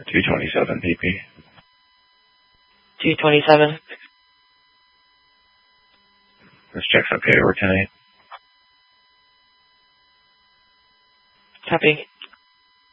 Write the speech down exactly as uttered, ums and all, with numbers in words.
two twenty-seven P P. two twenty-seven. This check's okay over ten eight. Copy.